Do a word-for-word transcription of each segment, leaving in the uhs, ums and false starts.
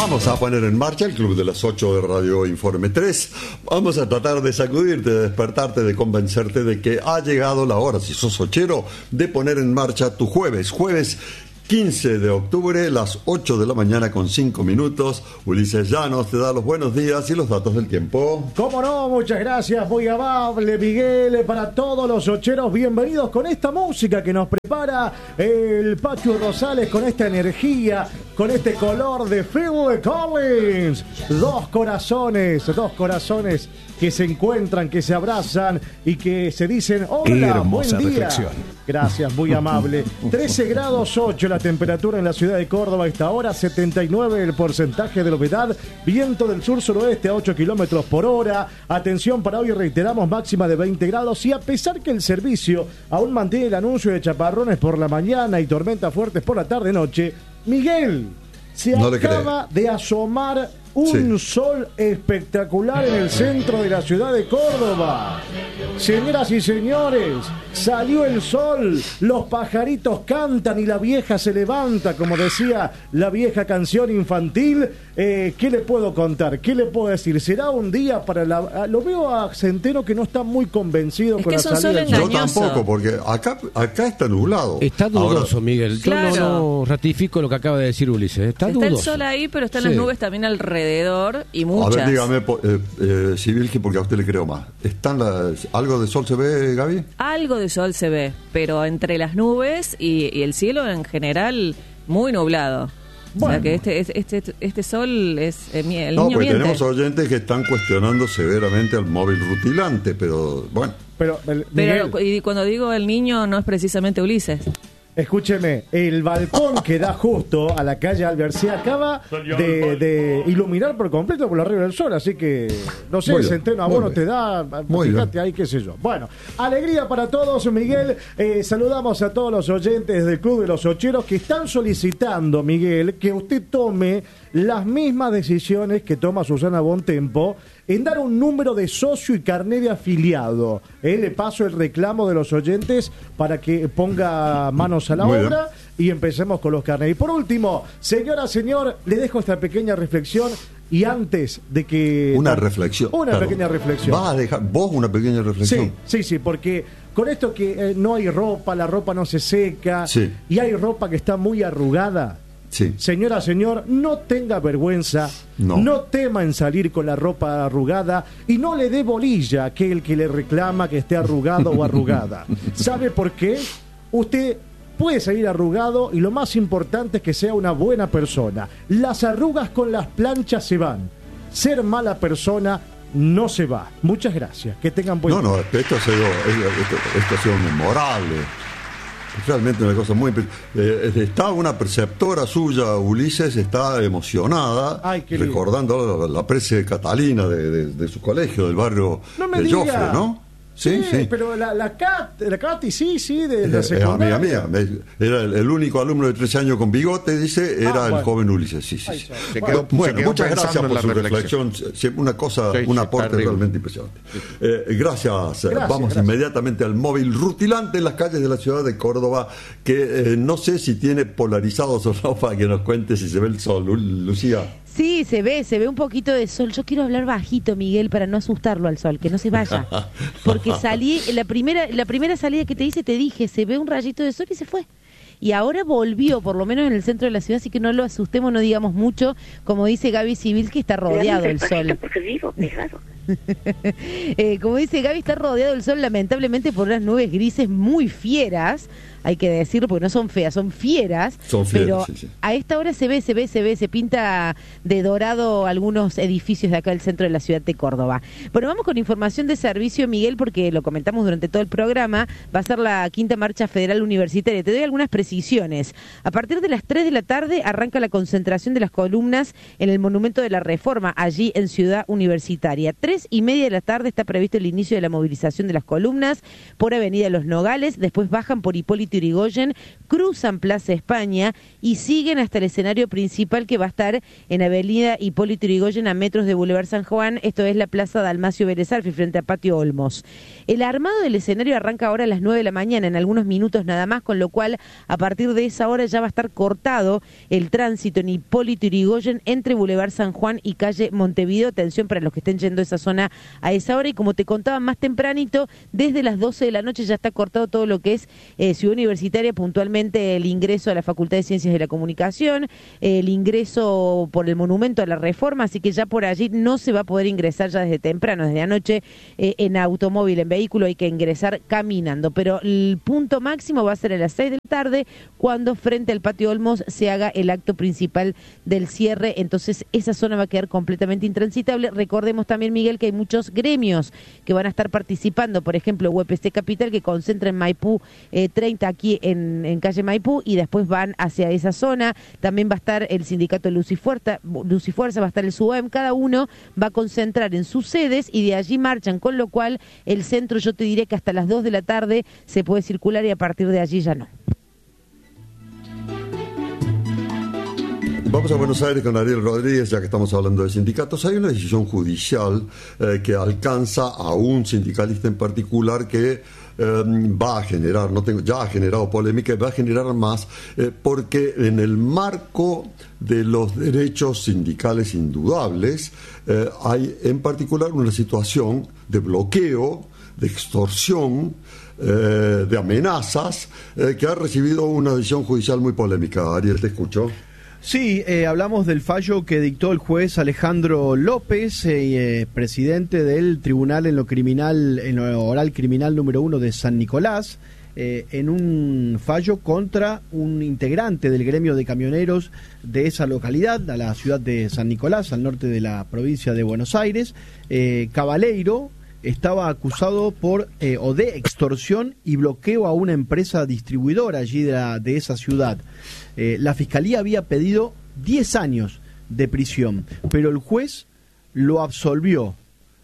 Vamos a poner en marcha el Club de las ocho de Radio Informe tres. Vamos a tratar de sacudirte, de despertarte, de convencerte de que ha llegado la hora, si sos ochero, de poner en marcha tu jueves. Jueves quince de octubre, las ocho de la mañana con cinco minutos. Ulises Llanos te da los buenos días y los datos del tiempo. Cómo no, muchas gracias, muy amable Miguel. Para todos los ocheros, bienvenidos con esta música que nos prepara el Pachu Rosales, con esta energía, con este color de Phil Collins. Dos corazones, dos corazones que se encuentran, que se abrazan y que se dicen hola, hermosa buen día. reflexión. Gracias, muy amable. trece grados ocho la temperatura en la ciudad de Córdoba a esta hora, setenta y nueve el porcentaje de la humedad, viento del sur-suroeste a ocho kilómetros por hora. Atención, para hoy reiteramos máxima de veinte grados y a pesar que el servicio aún mantiene el anuncio de chaparrones por la mañana y tormentas fuertes por la tarde-noche, Miguel, se no acaba de asomar un sí. sol espectacular en el centro de la ciudad de Córdoba. Señoras y señores, salió el sol, los pajaritos cantan y la vieja se levanta, como decía la vieja canción infantil. Eh, ¿Qué le puedo contar? ¿Qué le puedo decir? ¿Será un día para la...? Lo veo a Centeno que no está muy convencido es con la salida del sol. Yo tampoco, porque acá, acá está nublado. Está dudoso, ahora, Miguel. Yo claro. no, no ratifico lo que acaba de decir Ulises. Está, está dudoso. el sol ahí, pero están sí. las nubes también alrededor y muchas. A ver, dígame, eh, eh, Civilki, porque a usted le creo más. ¿Están las, ¿Algo de sol se ve, Gaby? Algo de sol se ve, pero entre las nubes y, y el cielo en general muy nublado. Bueno. O sea que este, este, este sol es el, el no, niño pues miente. Tenemos oyentes que están cuestionando severamente al móvil rutilante, pero bueno. Pero, el, pero y cuando digo el niño no es precisamente Ulises. Escúcheme, el balcón que da justo a la calle Albert se acaba de, de iluminar por completo por arriba del sol, así que no sé, Centeno, a vos no te da, muy fíjate bien. Ahí, qué sé yo. Bueno, alegría para todos, Miguel. Eh, saludamos a todos los oyentes del Club de los Ocheros que están solicitando, Miguel, que usted tome las mismas decisiones que toma Susana Bontempo en dar un número de socio y carnet de afiliado. Eh, le paso el reclamo de los oyentes para que ponga manos a la Muy obra bien. Y empecemos con los carnets. Y por último, señora, señor, le dejo esta pequeña reflexión y antes de que... Una reflexión. Una claro. pequeña reflexión. ¿Vas a dejar vos una pequeña reflexión? Sí, sí, sí, porque con esto que eh, no hay ropa, la ropa no se seca sí. y hay ropa que está muy arrugada. Sí. Señora, señor, no tenga vergüenza, no. no tema en salir con la ropa arrugada y no le dé bolilla a aquel que le reclama que esté arrugado o arrugada. ¿Sabe por qué? Usted puede salir arrugado y lo más importante es que sea una buena persona. Las arrugas con las planchas se van. Ser mala persona no se va. Muchas gracias. Que tengan buen No, no, esto ha sido, esto, esto ha sido memorable. Realmente una cosa muy... Eh, está una preceptora suya, Ulises, está emocionada. Ay, recordando la, la prece de Catalina de, de, de su colegio, del barrio no me de diga. Joffre, ¿no? Sí, sí, sí. Pero la, la, Cat, la Katy, sí, sí, de la eh, secundaria. Amiga mía, era el, el único alumno de trece años con bigote, dice, era ah, bueno. el joven Ulises. Sí, sí, sí. Se quedó, bueno, se quedó muchas gracias por su reflexión. reflexión. Una cosa, sí, un aporte terrible. Realmente impresionante. Eh, gracias. gracias. Vamos gracias. inmediatamente al móvil rutilante en las calles de la ciudad de Córdoba, que eh, no sé si tiene polarizados o no, para que nos cuente si se ve el sol. Lucía. Sí, se ve, se ve un poquito de sol. Yo quiero hablar bajito, Miguel, para no asustarlo al sol, que no se vaya. Porque salí, la primera, la primera salida que te hice, te dije, se ve un rayito de sol y se fue. Y ahora volvió, por lo menos en el centro de la ciudad, así que no lo asustemos, no digamos mucho. Como dice Gaby Civil, que está rodeado el sol. Porque vivo pegado. eh, como dice Gaby, está rodeado el sol lamentablemente por unas nubes grises muy fieras. Hay que decirlo porque no son feas, son fieras. Son fieras, pero sí, sí. A esta hora se ve, se ve, se ve, se pinta de dorado algunos edificios de acá del centro de la ciudad de Córdoba. Bueno, vamos con información de servicio, Miguel, porque lo comentamos durante todo el programa. Va a ser la quinta marcha federal universitaria. Te doy algunas precisiones. A partir de las tres de la tarde arranca la concentración de las columnas en el Monumento de la Reforma, allí en Ciudad Universitaria. Tres y media de la tarde está previsto el inicio de la movilización de las columnas por Avenida Los Nogales. Después bajan por Hipólito Hipólito Yrigoyen, cruzan Plaza España y siguen hasta el escenario principal, que va a estar en Avenida Hipólito Yrigoyen a metros de Boulevard San Juan. Esto es la Plaza Dalmacio Vélez Arfi, frente a Patio Olmos. El armado del escenario arranca ahora a las nueve de la mañana, en algunos minutos nada más, con lo cual a partir de esa hora ya va a estar cortado el tránsito en Hipólito Yrigoyen entre Boulevard San Juan y calle Montevideo. Atención para los que estén yendo a esa zona a esa hora. Y como te contaba más tempranito, desde las doce de la noche ya está cortado todo lo que es eh, Ciudad Universitaria, puntualmente el ingreso a la Facultad de Ciencias de la Comunicación, el ingreso por el Monumento a la Reforma, así que ya por allí no se va a poder ingresar ya desde temprano, desde anoche, eh, en automóvil, en vehículo, hay que ingresar caminando, pero el punto máximo va a ser a las seis de la tarde, cuando frente al Patio Olmos se haga el acto principal del cierre. Entonces esa zona va a quedar completamente intransitable. Recordemos también, Miguel, que hay muchos gremios que van a estar participando, por ejemplo U P C Capital, que concentra en Maipú eh, treinta aquí en, en calle Maipú, y después van hacia esa zona. También va a estar el sindicato Luz y Fuerza, Luz y Fuerza va a estar el SUAEM. Cada uno va a concentrar en sus sedes y de allí marchan, con lo cual el centro, yo te diré que hasta las dos de la tarde se puede circular y a partir de allí ya no. Vamos a Buenos Aires con Ariel Rodríguez, ya que estamos hablando de sindicatos. Hay una decisión judicial eh, que alcanza a un sindicalista en particular que eh, va a generar, no tengo, ya ha generado polémica y va a generar más, eh, porque en el marco de los derechos sindicales indudables eh, hay en particular una situación de bloqueo, de extorsión, eh, de amenazas, eh, que ha recibido una decisión judicial muy polémica. Ariel, te escucho. Sí, eh, hablamos del fallo que dictó el juez Alejandro López, eh, eh, presidente del Tribunal en lo Criminal, en lo Oral Criminal número uno de San Nicolás, eh, en un fallo contra un integrante del gremio de camioneros de esa localidad, a la ciudad de San Nicolás, al norte de la provincia de Buenos Aires. eh, Cabaleiro estaba acusado por eh, o de extorsión y bloqueo a una empresa distribuidora allí de, la, de esa ciudad. Eh, la Fiscalía había pedido diez años de prisión, pero el juez lo absolvió.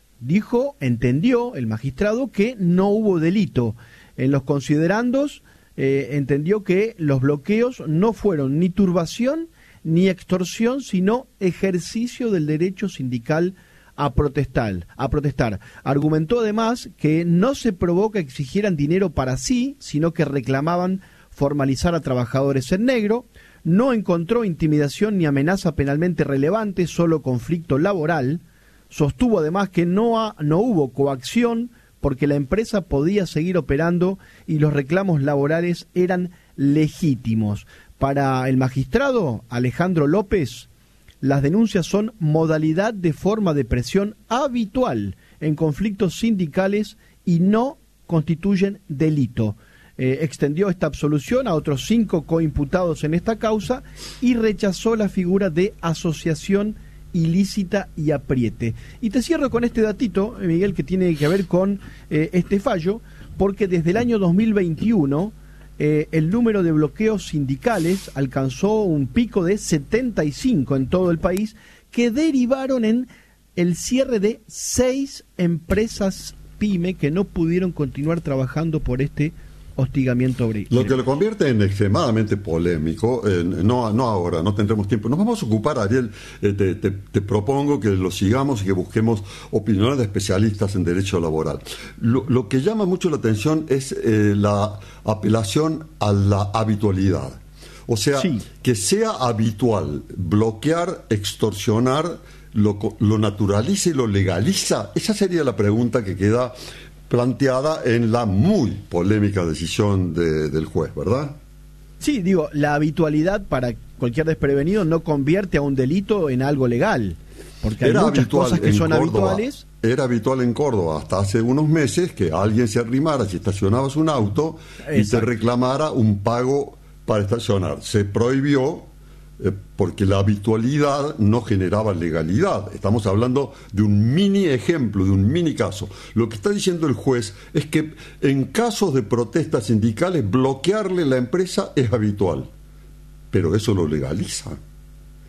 Dijo, entendió el magistrado, que no hubo delito. En los considerandos eh, entendió que los bloqueos no fueron ni turbación ni extorsión, sino ejercicio del derecho sindical a protestar, a protestar. Argumentó además que no se probó que exigieran dinero para sí, sino que reclamaban formalizar a trabajadores en negro. No encontró intimidación ni amenaza penalmente relevante, solo conflicto laboral. Sostuvo además que no, ha, no hubo coacción porque la empresa podía seguir operando y los reclamos laborales eran legítimos. Para el magistrado Alejandro López, las denuncias son modalidad de forma de presión habitual en conflictos sindicales y no constituyen delito. Eh, extendió esta absolución a otros cinco coimputados en esta causa y rechazó la figura de asociación ilícita y apriete. Y te cierro con este datito, Miguel, que tiene que ver con eh, este fallo, porque desde el año dos mil veintiuno Eh, el número de bloqueos sindicales alcanzó un pico de setenta y cinco en todo el país, que derivaron en el cierre de seis empresas pyme que no pudieron continuar trabajando por este hostigamiento obrero. Lo que lo convierte en extremadamente polémico, eh, no, no ahora, no tendremos tiempo. Nos vamos a ocupar, Ariel, eh, te, te, te propongo que lo sigamos y que busquemos opiniones de especialistas en derecho laboral. Lo, lo que llama mucho la atención es eh, la apelación a la habitualidad. O sea, sí, que sea habitual bloquear, extorsionar, lo, lo naturaliza y lo legaliza. Esa sería la pregunta que queda planteada en la muy polémica decisión de, del juez, ¿verdad? Sí, digo, la habitualidad para cualquier desprevenido no convierte a un delito en algo legal, porque hay era muchas cosas que son Córdoba, habituales. Era habitual en Córdoba hasta hace unos meses que alguien se arrimara si estacionabas un auto y Exacto. te reclamara un pago para estacionar. Se prohibió eh, porque la habitualidad no generaba legalidad. Estamos hablando de un mini ejemplo, de un mini caso. Lo que está diciendo el juez es que en casos de protestas sindicales bloquearle la empresa es habitual, pero eso lo legaliza.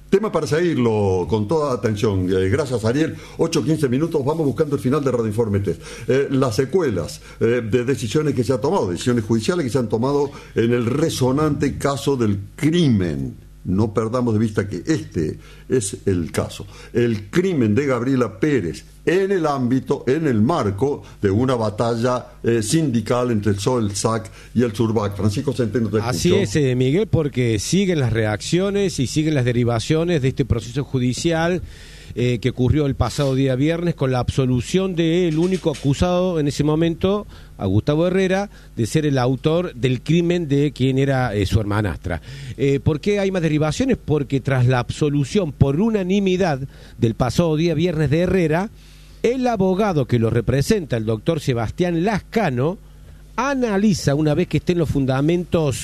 Tema para seguirlo con toda atención. Eh, gracias, Ariel. ocho quince minutos, vamos buscando el final de Radio Informe tres. Eh, las secuelas eh, de decisiones que se han tomado, decisiones judiciales que se han tomado en el resonante caso del crimen. No perdamos de vista que este es el caso. El crimen de Gabriela Pérez en el ámbito, en el marco de una batalla eh, sindical entre el S O E, el S A C y el SURBAC. Francisco Centeno, te Así escucho. es, eh, Miguel, porque siguen las reacciones y siguen las derivaciones de este proceso judicial eh, que ocurrió el pasado día viernes con la absolución del único acusado en ese momento, a Gustavo Herrera, de ser el autor del crimen de quien era eh, su hermanastra. Eh, ¿Por qué hay más derivaciones? Porque tras la absolución por unanimidad del pasado día viernes de Herrera, el abogado que lo representa, el doctor Sebastián Lascano, analiza, una vez que estén los fundamentos